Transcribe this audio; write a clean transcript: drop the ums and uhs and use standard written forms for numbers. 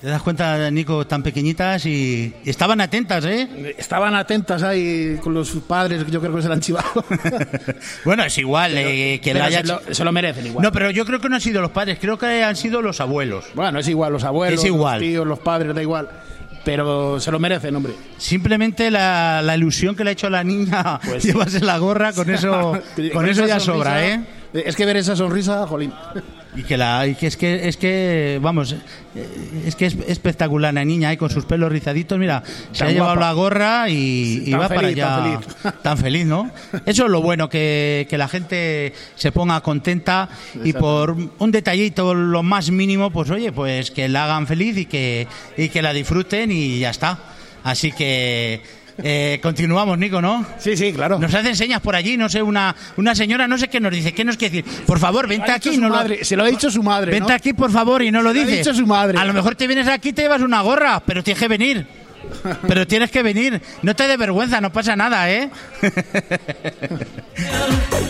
Te das cuenta, Nico, tan pequeñitas y estaban atentas, ¿eh? Estaban atentas ahí con los padres, yo creo que se la han chivado. Bueno, es igual, que la haya... se lo merecen igual. No, pero yo creo que no han sido los padres, creo que han sido los abuelos. Bueno, es igual, los abuelos, es igual. Los tíos, los padres, da igual. Pero se lo merecen, hombre. Simplemente la ilusión que le ha hecho a la niña pues llevarse la gorra, con eso ya sobra, ¿eh? Es que ver esa sonrisa, jolín. Y que es que vamos, es que es espectacular la niña, con sus pelos rizaditos, mira, se ha llevado la gorra y va para allá. Tan feliz, ¿no? Eso es lo bueno, que la gente se ponga contenta y por un detallito, lo más mínimo, pues oye, pues que la hagan feliz y que la disfruten y ya está. Así que... continuamos, Nico, ¿no? Sí, claro. Nos hacen señas por allí, no sé, una señora, no sé qué nos dice, ¿qué nos quiere decir? Por favor, vente aquí. Se lo ha dicho su madre, vente aquí, por favor, y no lo dice. Se lo ha dicho su madre. A lo mejor te vienes aquí y te llevas una gorra, pero tienes que venir. Pero tienes que venir. No te dé vergüenza, no pasa nada, ¿eh?